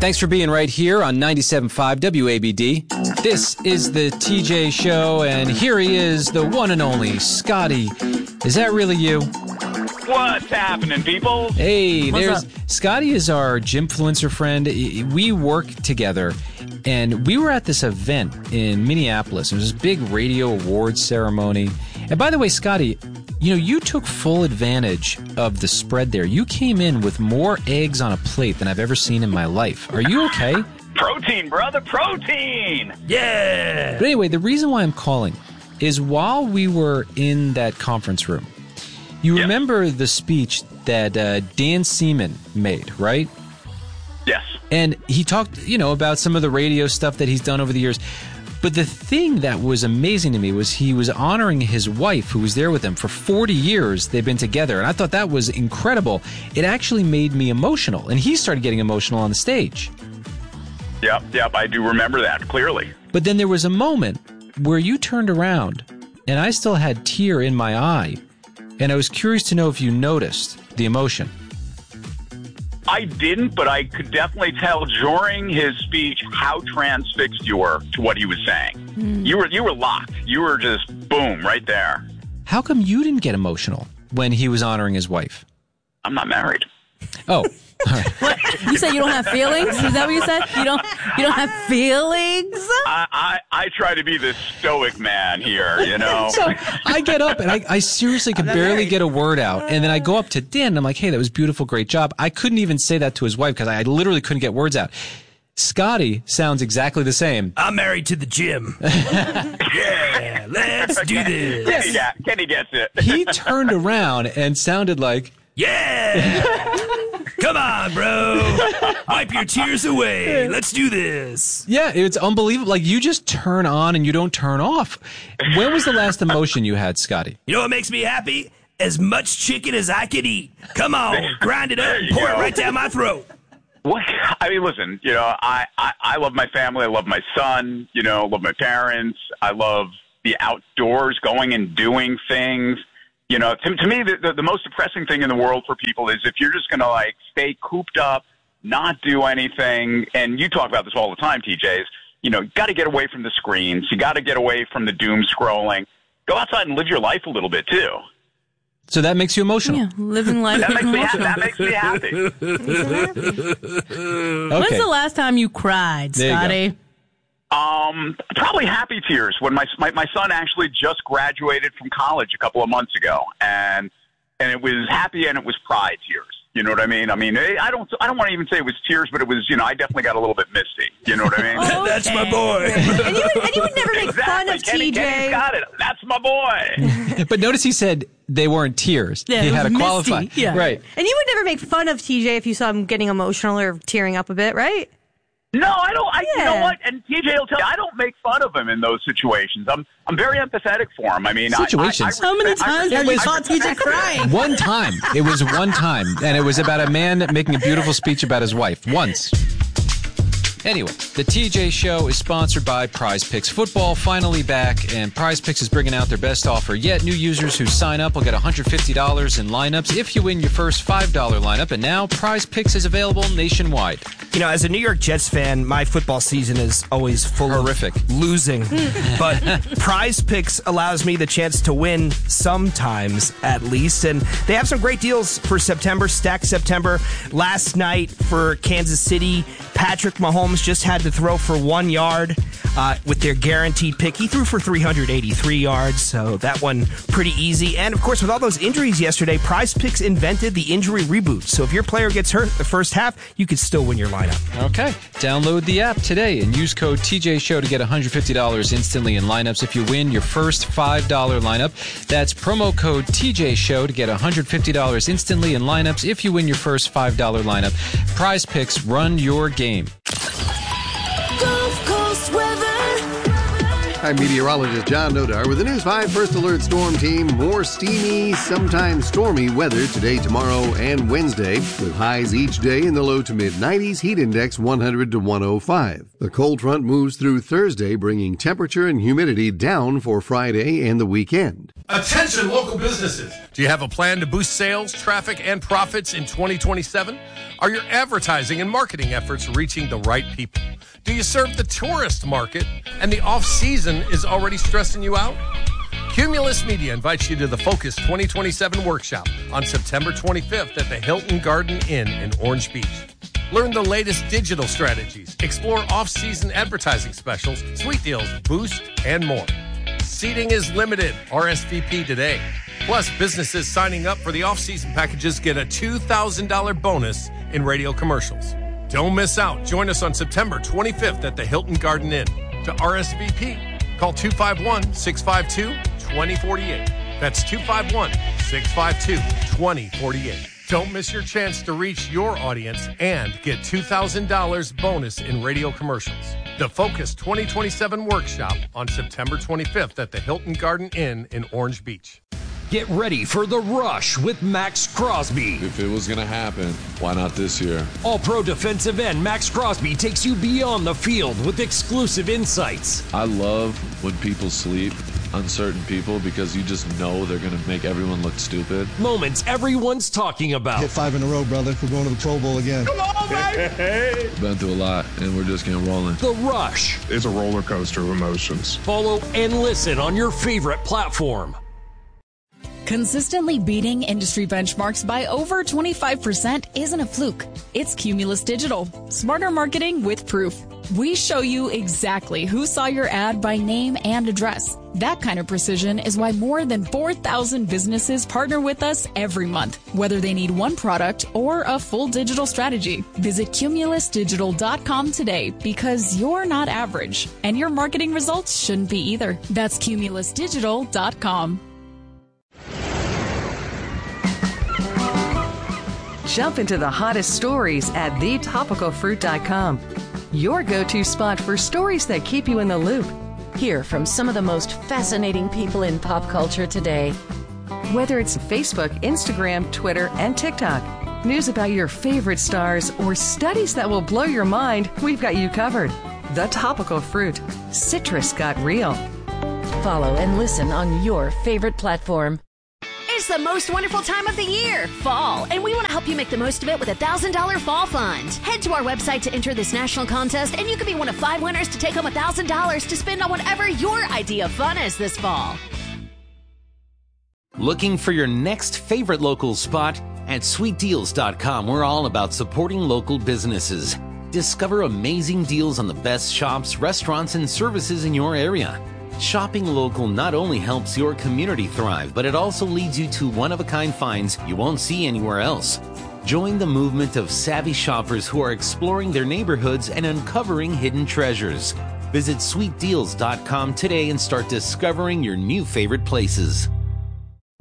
Thanks for being right here on 97.5 WABD. This is the TJ Show, and here he is, the one and only Scotty. Is that really you? What's happening, people? Hey, Scotty is our Gymfluencer friend. We work together, and we were at this event in Minneapolis. It was this big radio awards ceremony. And by the way, Scotty, you took full advantage of the spread there. You came in with more eggs on a plate than I've ever seen in my life. Are you okay? Protein, brother, protein! Yeah! But anyway, the reason why I'm calling is while we were in that conference room, you remember the speech that Dan Seaman made, right? Yes. And he talked, about some of the radio stuff that he's done over the years. But the thing that was amazing to me was he was honoring his wife, who was there with him for 40 years. They've been together. And I thought that was incredible. It actually made me emotional. And he started getting emotional on the stage. Yep. I do remember that clearly. But then there was a moment where you turned around, and I still had tear in my eye. And I was curious to know if you noticed the emotion. I didn't, but I could definitely tell during his speech how transfixed you were to what he was saying. You were locked. You were just boom right there. How come you didn't get emotional when he was honoring his wife? I'm not married. Oh, all right. What? You said you don't have feelings? Is that what you said? You don't have feelings? I try to be the stoic man here, So I get up and I seriously could barely get a word out. And then I go up to Dan and I'm like, hey, that was beautiful. Great job. I couldn't even say that to his wife because I literally couldn't get words out. Scotty sounds exactly the same. I'm married to the gym. Yeah, let's do this. Kenny gets it. He turned around and sounded like, yeah! Come on, bro. Wipe your tears away. Let's do this. Yeah, it's unbelievable. Like, you just turn on and you don't turn off. When was the last emotion you had, Scotty? You know what makes me happy? As much chicken as I can eat. Come on, grind it up, pour it right down my throat. What? I mean, listen, I love my family. I love my son, love my parents. I love the outdoors, going and doing things. To me, the most depressing thing in the world for people is if you're just going to, stay cooped up, not do anything, and you talk about this all the time, TJs, you got to get away from the screens. You got to get away from the doom scrolling. Go outside and live your life a little bit, too. So that makes you emotional? Yeah, living life. That makes me happy. Okay. When's the last time you cried, Scotty? Probably happy tears when my son actually just graduated from college a couple of months ago, and it was happy and it was pride tears. You know what I mean? I don't want to even say it was tears, but it was, I definitely got a little bit misty. You know what I mean? Okay. That's my boy. And you would never make fun of TJ. Kenny's got it. That's my boy. But notice he said they weren't tears. Yeah, he it had to was qualify. misty. Yeah. Right. And you would never make fun of TJ if you saw him getting emotional or tearing up a bit, right? No, I don't. You know Yeah. what? And TJ will tell you, I don't make fun of him in those situations. I'm very empathetic for him. I mean, Situations? How many times have you saw TJ crying? One time. It was one time. And it was about a man making a beautiful speech about his wife. Once. Anyway, the TJ Show is sponsored by Prize Picks. Football finally back, and Prize Picks is bringing out their best offer yet. New users who sign up will get $150 in lineups if you win your first $5 lineup. And now Prize Picks is available nationwide. As a New York Jets fan, my football season is always full Horrific. of losing. But Prize Picks allows me the chance to win sometimes, at least. And they have some great deals for September, Stack September. Last night for Kansas City, Patrick Mahomes just had to throw for 1 yard with their guaranteed pick. He threw for 383 yards, so that one pretty easy. And, of course, with all those injuries yesterday, Prize Picks invented the injury reboot. So if your player gets hurt the first half, you could still win your lineup. Okay. Download the app today and use code TJShow to get $150 instantly in lineups if you win your first $5 lineup. That's promo code TJShow to get $150 instantly in lineups if you win your first $5 lineup. Prize Picks, run your game. Gulf Coast weather. I'm meteorologist John Nodar with the News 5 First Alert Storm Team. More steamy, sometimes stormy weather today, tomorrow, and Wednesday, with highs each day in the low to mid-90s, heat index 100 to 105. The cold front moves through Thursday, bringing temperature and humidity down for Friday and the weekend. Attention local businesses. Do you have a plan to boost sales, traffic, and profits in 2027? Are your advertising and marketing efforts reaching the right people? Do you serve the tourist market and the off-season is already stressing you out? Cumulus Media invites you to the Focus 2027 workshop on September 25th at the Hilton Garden Inn in Orange Beach. Learn the latest digital strategies, explore off-season advertising specials, sweet deals, boost, and more. Seating is limited. RSVP today. Plus, businesses signing up for the off-season packages get a $2,000 bonus in radio commercials. Don't miss out. Join us on September 25th at the Hilton Garden Inn. To RSVP, call 251-652-2048. That's 251-652-2048. Don't miss your chance to reach your audience and get $2,000 bonus in radio commercials. The Focus 2027 workshop on September 25th at the Hilton Garden Inn in Orange Beach. Get ready for The Rush with Max Crosby. If it was going to happen, why not this year? All-pro defensive end Max Crosby takes you beyond the field with exclusive insights. I love when people sleep on certain people because you just know they're going to make everyone look stupid. Moments everyone's talking about. Hit 5 in a row, brother. We're going to the Pro Bowl again. Come on, baby! Been through a lot, and we're just getting rolling. The Rush. It's a roller coaster of emotions. Follow and listen on your favorite platform. Consistently beating industry benchmarks by over 25% isn't a fluke. It's Cumulus Digital. Smarter marketing with proof. We show you exactly who saw your ad by name and address. That kind of precision is why more than 4,000 businesses partner with us every month, whether they need one product or a full digital strategy. Visit cumulusdigital.com today because you're not average, and your marketing results shouldn't be either. That's cumulusdigital.com. Jump into the hottest stories at thetopicalfruit.com. Your go-to spot for stories that keep you in the loop. Hear from some of the most fascinating people in pop culture today. Whether it's Facebook, Instagram, Twitter, and TikTok, news about your favorite stars, or studies that will blow your mind, we've got you covered. The Topical Fruit. Citrus got real. Follow and listen on your favorite platform. It's the most wonderful time of the year, fall, and we want to help you make the most of it with a $1,000 fall fund. Head to our website to enter this national contest, and you could be one of 5 winners to take home $1,000 to spend on whatever your idea of fun is this fall. Looking for your next favorite local spot? At sweetdeals.com, we're all about supporting local businesses. Discover amazing deals on the best shops, restaurants, and services in your area. Shopping local not only helps your community thrive, but it also leads you to one-of-a-kind finds you won't see anywhere else. Join the movement of savvy shoppers who are exploring their neighborhoods and uncovering hidden treasures. Visit sweetdeals.com today and start discovering your new favorite places.